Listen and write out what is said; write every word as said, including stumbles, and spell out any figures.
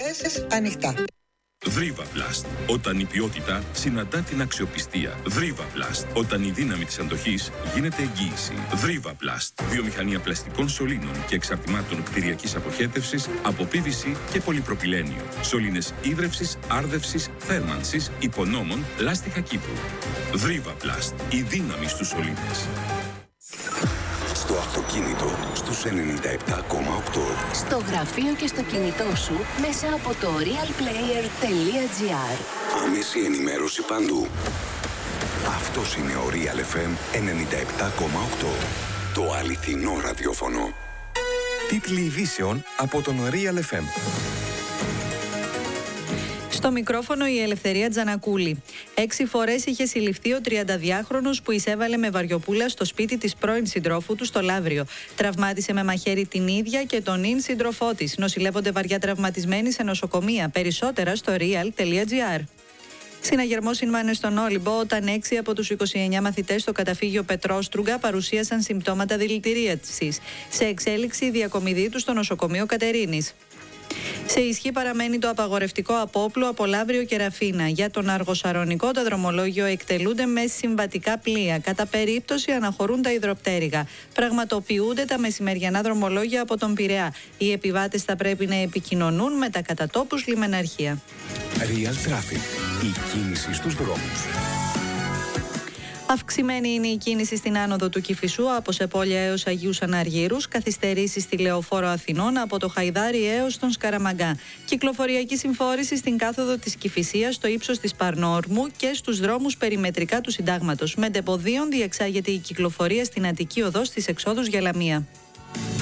θέσεις ανοιχτά. Δρίβα-Πλαστ. Όταν η ποιότητα συναντά την αξιοπιστία. Δρίβα-Πλαστ. Όταν η δύναμη της αντοχής γίνεται εγγύηση. Δρίβα-Πλαστ. Βιομηχανία πλαστικών σωλήνων και εξαρτημάτων κτηριακής αποχέτευσης από πι βι σι και πολυπροπυλένιο. Σωλήνες ίδρευσης, άρδευσης, θέρμανσης, υπονόμων, λάστιχα Κύπρου. Δρίβα-Πλαστ. Η δύναμη στους σωλήνες. Στο αυτοκίνητο στους ενενήντα επτά κόμμα οκτώ. Στο γραφείο και στο κινητό σου μέσα από το realplayer τελεία gr. Άμεση ενημέρωση παντού. Αυτός είναι ο Real εφ εμ ενενήντα επτά κόμμα οκτώ. Το αληθινό ραδιόφωνο. Τίτλοι ειδήσεων από τον Real εφ εμ. Στο μικρόφωνο η Ελευθερία Τζανακούλη. Έξι φορές είχε συλληφθεί ο τριανταδυάχρονος που εισέβαλε με βαριοπούλα στο σπίτι της πρώην συντρόφου του στο Λαύριο. Τραυμάτισε με μαχαίρι την ίδια και τον ίν σύντροφό της. Νοσηλεύονται βαριά τραυματισμένοι σε νοσοκομεία. Περισσότερα στο real τελεία gr. Συναγερμός συμβάνε στον Όλυμπο όταν έξι από τους είκοσι εννέα μαθητές στο καταφύγιο Πετρόστρugga παρουσίασαν συμπτώματα δηλητηρίασης. Σε εξέλιξη η διακομιδή του στο νοσοκομείο Κατερίνης. Σε ισχύ παραμένει το απαγορευτικό απόπλου από Λαύριο και Ραφίνα. Για τον Αργοσαρονικό τα δρομολόγιο εκτελούνται με συμβατικά πλοία. Κατά περίπτωση αναχωρούν τα υδροπτέρυγα. Πραγματοποιούνται τα μεσημεριανά δρομολόγια από τον Πειραιά. Οι επιβάτες θα πρέπει να επικοινωνούν με τα κατατόπους λιμεναρχεία. Real Traffic. Η κίνηση στους δρόμους. Αυξημένη είναι η κίνηση στην άνοδο του Κηφισού από Σεπόλια έως Αγίους Αναργύρους, καθυστερήσεις στη Λεωφόρο Αθηνών από το Χαϊδάρι έως τον Σκαραμαγκά. Κυκλοφοριακή συμφόρηση στην κάθοδο της Κηφισίας στο ύψος της Παρνόρμου και στους δρόμους περιμετρικά του Συντάγματος. Με ντεποδίων διεξάγεται η κυκλοφορία στην Αττική Οδό στις εξόδους για Λαμία.